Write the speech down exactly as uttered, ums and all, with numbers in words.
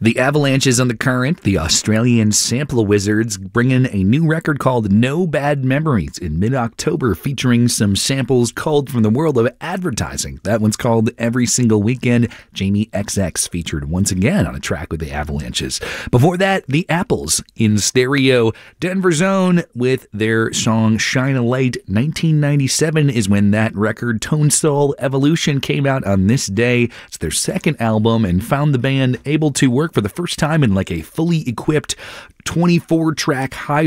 The Avalanches on the Current, the Australian Sampler Wizards, bring in a new record called No Bad Memories in mid-October, featuring some samples culled from the world of advertising. That one's called Every Single Weekend. Jamie X X featured once again on a track with the Avalanches. Before that, the Apples in stereo. Denver's Own with their song Shine a Light. nineteen ninety-seven is when that record, Tonesoul Evolution, came out on this day. It's their second album and found the band able to work for the first time in like a fully equipped twenty-four track high